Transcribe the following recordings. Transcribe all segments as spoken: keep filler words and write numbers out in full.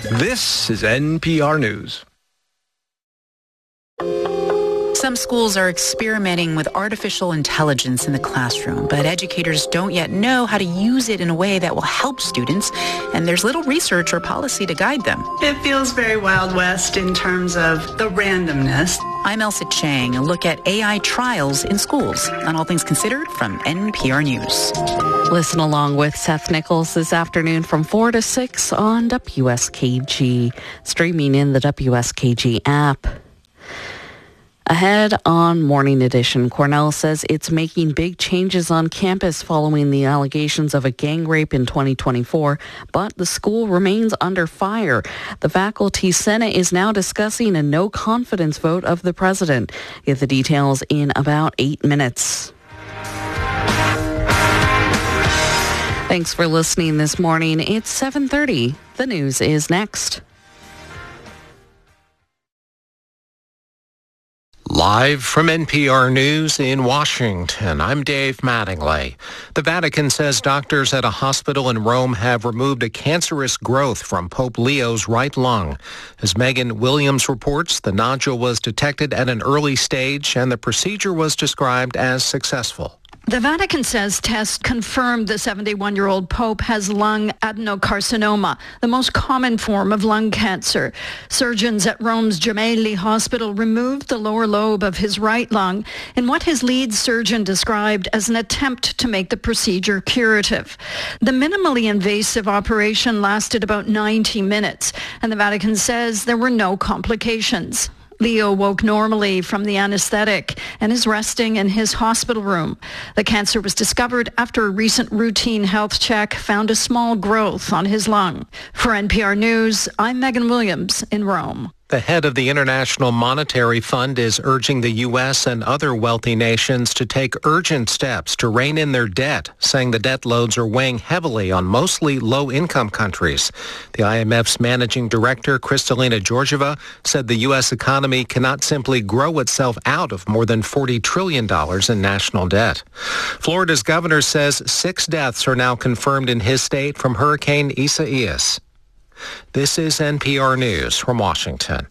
This is N P R News. Some schools are experimenting with artificial intelligence in the classroom, but educators don't yet know how to use it in a way that will help students, and there's little research or policy to guide them. It feels very Wild West in terms of the randomness. I'm Elsa Chang, a look at A I trials in schools on All Things Considered from N P R News. Listen along with Seth Nichols this afternoon from four to six on W S K G, streaming in the W S K G app. Ahead on Morning Edition, Cornell says it's making big changes on campus following the allegations of a gang rape in twenty twenty-four, but the school remains under fire. The Faculty Senate is now discussing a no-confidence vote of the president. Get the details in about eight minutes. Thanks for listening this morning. It's seven thirty. The news is next. Live from N P R News in Washington, I'm Dave Mattingly. The Vatican says doctors at a hospital in Rome have removed a cancerous growth from Pope Leo's right lung. As Megan Williams reports, the nodule was detected at an early stage and the procedure was described as successful. The Vatican says tests confirmed the seventy-one-year-old Pope has lung adenocarcinoma, the most common form of lung cancer. Surgeons at Rome's Gemelli Hospital removed the lower lobe of his right lung in what his lead surgeon described as an attempt to make the procedure curative. The minimally invasive operation lasted about ninety minutes, and the Vatican says there were no complications. Leo woke normally from the anesthetic and is resting in his hospital room. The cancer was discovered after a recent routine health check found a small growth on his lung. For N P R News, I'm Megan Williams in Rome. The head of the International Monetary Fund is urging the U S and other wealthy nations to take urgent steps to rein in their debt, saying the debt loads are weighing heavily on mostly low-income countries. The I M F's managing director, Kristalina Georgieva, said the U S economy cannot simply grow itself out of more than forty trillion dollars in national debt. Florida's governor says six deaths are now confirmed in his state from Hurricane Isaias. This is N P R News from Washington.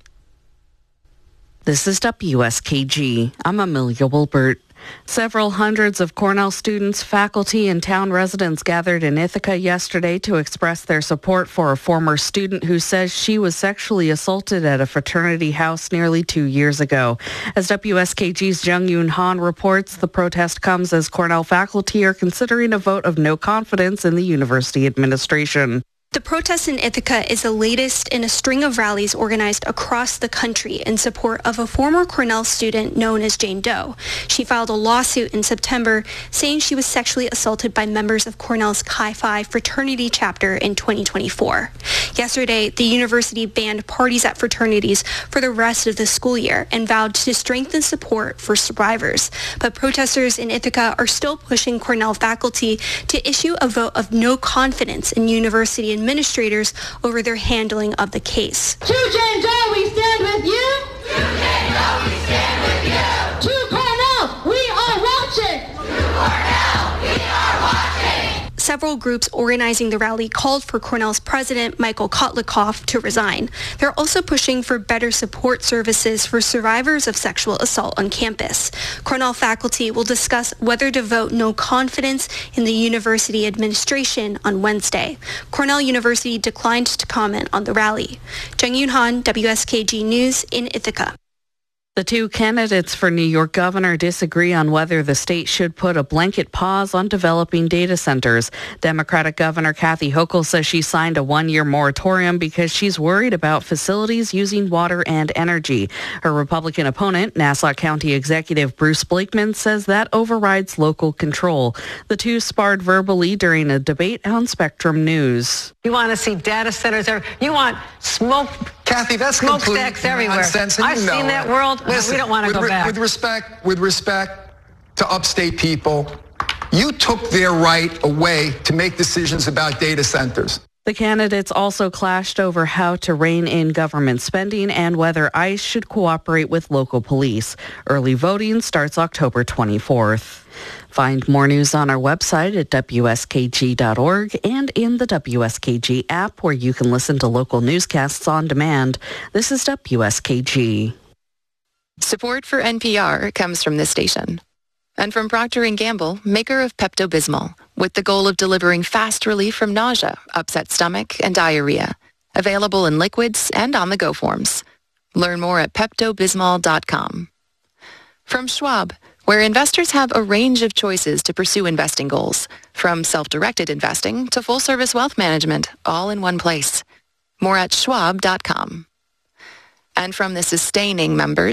This is W S K G. I'm Amelia Wilbert. Several hundreds of Cornell students, faculty, and town residents gathered in Ithaca yesterday to express their support for a former student who says she was sexually assaulted at a fraternity house nearly two years ago. As W S K G's Jung Yoon Han reports, the protest comes as Cornell faculty are considering a vote of no confidence in the university administration. The protest in Ithaca is the latest in a string of rallies organized across the country in support of a former Cornell student known as Jane Doe. She filed a lawsuit in September saying she was sexually assaulted by members of Cornell's Chi Phi fraternity chapter in twenty twenty-four. Yesterday, the university banned parties at fraternities for the rest of the school year and vowed to strengthen support for survivors. But protesters in Ithaca are still pushing Cornell faculty to issue a vote of no confidence in university administrators over their handling of the case. To Jane Doe, we stand with you. To Jane Doe, we stand with you. To Cornell, we are watching. To Cornell, we are watching. Several groups organizing the rally called for Cornell's president, Michael Kotlikoff, to resign. They're also pushing for better support services for survivors of sexual assault on campus. Cornell faculty will discuss whether to vote no confidence in the university administration on Wednesday. Cornell University declined to comment on the rally. Jung Yoon Han, W S K G News in Ithaca. The two candidates for New York governor disagree on whether the state should put a blanket pause on developing data centers. Democratic Governor Kathy Hochul says she signed a one-year moratorium because she's worried about facilities using water and energy. Her Republican opponent, Nassau County Executive Bruce Blakeman, says that overrides local control. The two sparred verbally during a debate on Spectrum News. You want to see data centers there. You want smoke. Kathy, that's smokestacks everywhere. Nonsense, I've you know seen that it. world. Listen, we don't want to go re- back. With respect, with respect to upstate people, you took their right away to make decisions about data centers. The candidates also clashed over how to rein in government spending and whether ICE should cooperate with local police. Early voting starts October twenty-fourth. Find more news on our website at W S K G dot org and in the W S K G app, where you can listen to local newscasts on demand. This is W S K G. Support for N P R comes from this station. And from Procter and Gamble, maker of Pepto-Bismol, with the goal of delivering fast relief from nausea, upset stomach, and diarrhea. Available in liquids and on-the-go forms. Learn more at Pepto Bismol dot com. From Schwab, where investors have a range of choices to pursue investing goals, from self-directed investing to full-service wealth management, all in one place. More at Schwab dot com. And from the sustaining members